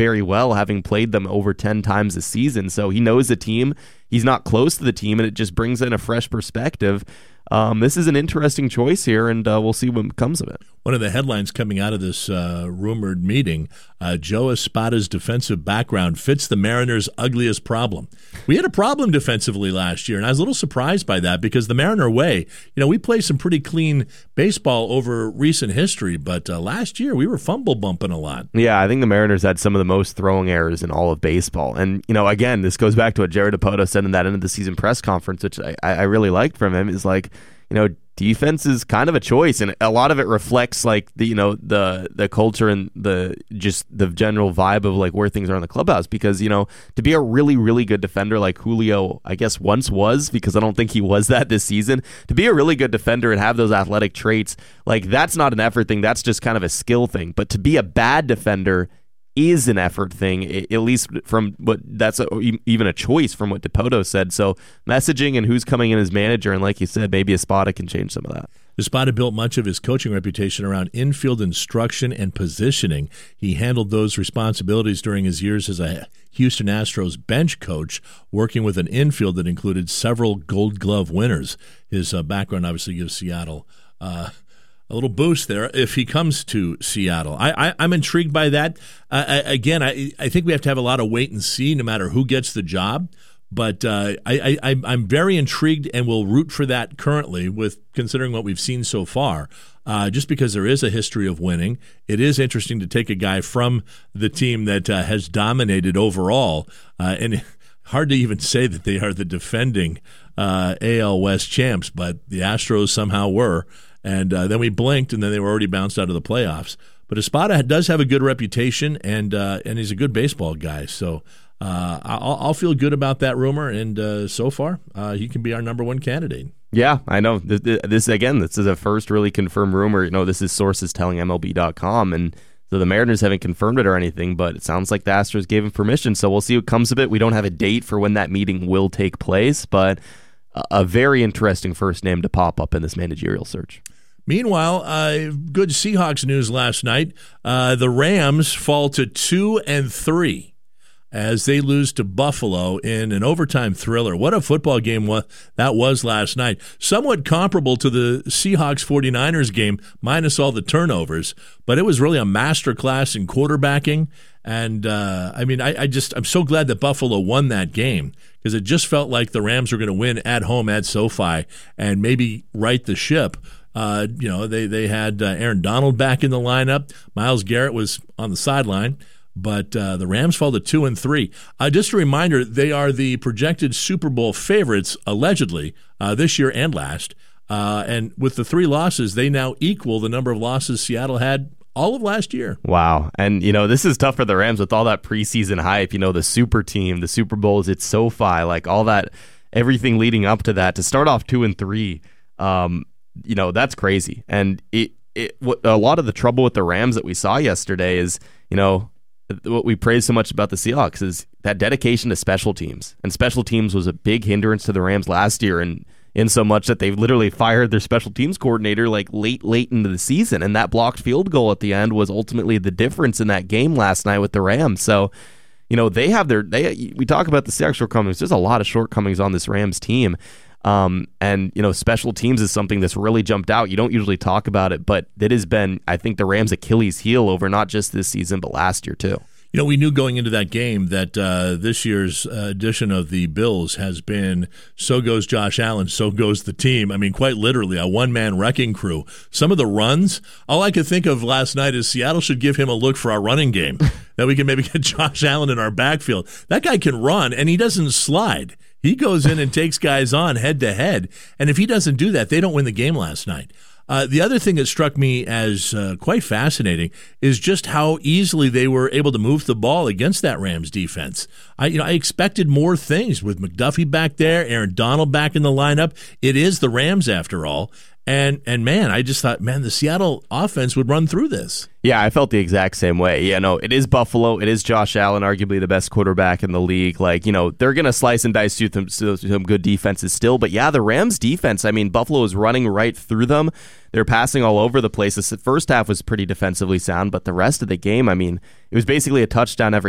very well, having played them over 10 times a season. So he knows the team. He's not close to the team, and it just brings in a fresh perspective. This is an interesting choice here, and we'll see what comes of it. One of the headlines coming out of this rumored meeting, Joe Espada's defensive background fits the Mariners' ugliest problem. We had a problem defensively last year, and I was a little surprised by that because the Mariner way, we play some pretty clean baseball over recent history, but last year we were fumble bumping a lot. Yeah, I think the Mariners had some of the most throwing errors in all of baseball. And, again, this goes back to what Jared Dipoto said in that end of the season press conference, which I really liked from him, is like, defense is kind of a choice, and a lot of it reflects like the culture and the general vibe of like where things are in the clubhouse. Because to be a really, really good defender like Julio, I guess once was, because I don't think he was that this season. To be a really good defender and have those athletic traits, like that's not an effort thing. That's just kind of a skill thing. But to be a bad defender is an effort thing, at least from what even a choice from what Dipoto said. So messaging and who's coming in as manager, and like you said, maybe Espada can change some of that. Espada built much of his coaching reputation around infield instruction and positioning. He handled those responsibilities during his years as a Houston Astros bench coach, working with an infield that included several Gold Glove winners. His background obviously gives Seattle a little boost there if he comes to Seattle. I'm intrigued by that. Again, I think we have to have a lot of wait and see no matter who gets the job. But I'm very intrigued and will root for that currently with considering what we've seen so far. Just because there is a history of winning, it is interesting to take a guy from the team that has dominated overall. And hard to even say that they are the defending AL West champs, but the Astros somehow were. And then we blinked, and then they were already bounced out of the playoffs. But Espada does have a good reputation, and he's a good baseball guy. So I'll feel good about that rumor, and so far he can be our number one candidate. Yeah, I know. This is a first really confirmed rumor. This is sources telling MLB.com, and so the Mariners haven't confirmed it or anything, but it sounds like the Astros gave him permission. So we'll see what comes of it. We don't have a date for when that meeting will take place, but a very interesting first name to pop up in this managerial search. Meanwhile, good Seahawks news last night. The Rams fall to 2-3 as they lose to Buffalo in an overtime thriller. What a football game that was last night. Somewhat comparable to the Seahawks-49ers game, minus all the turnovers. But it was really a masterclass in quarterbacking. And, I'm so glad that Buffalo won that game because it just felt like the Rams were going to win at home at SoFi and maybe right the ship. They had Aaron Donald back in the lineup. Myles Garrett was on the sideline. But the Rams fall to 2-3. Just a reminder, they are the projected Super Bowl favorites, allegedly, this year and last. And with the 3 losses, they now equal the number of losses Seattle had all of last year. Wow. And, this is tough for the Rams with all that preseason hype. The super team, the Super Bowls, it's SoFi, like all that, everything leading up to that. To start off 2-3, that's crazy. And a lot of the trouble with the Rams that we saw yesterday is, what we praise so much about the Seahawks is that dedication to special teams. And special teams was a big hindrance to the Rams last year, and in so much that they literally fired their special teams coordinator like late into the season. And that blocked field goal at the end was ultimately the difference in that game last night with the Rams. So, they have we talk about the Seahawks shortcomings. There's a lot of shortcomings on this Rams team. And special teams is something that's really jumped out. You don't usually talk about it, but it has been, I think, the Rams' Achilles heel over not just this season, but last year too. We knew going into that game that this year's edition of the Bills has been so goes Josh Allen, so goes the team. I mean, quite literally, a one-man wrecking crew. Some of the runs, all I could think of last night is Seattle should give him a look for our running game, that we can maybe get Josh Allen in our backfield. That guy can run, and he doesn't slide. He goes in and takes guys on head-to-head, and if he doesn't do that, they don't win the game last night. The other thing that struck me as quite fascinating is just how easily they were able to move the ball against that Rams defense. I expected more things with McDuffie back there, Aaron Donald back in the lineup. It is the Rams after all. And man, I just thought, the Seattle offense would run through this. Yeah, I felt the exact same way. Yeah, no, it is Buffalo. It is Josh Allen, arguably the best quarterback in the league. Like, they're going to slice and dice through some good defenses still. But yeah, the Rams defense, Buffalo is running right through them. They're passing all over the place. The first half was pretty defensively sound, but the rest of the game, it was basically a touchdown every